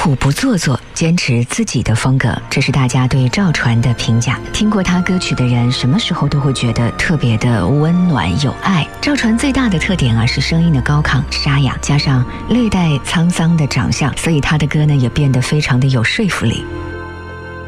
朴不做作，坚持自己的风格，这是大家对赵传的评价。听过他歌曲的人，什么时候都会觉得特别的温暖有爱。赵传最大的特点是声音的高亢沙哑，加上略带沧桑的长相，所以他的歌呢也变得非常的有说服力。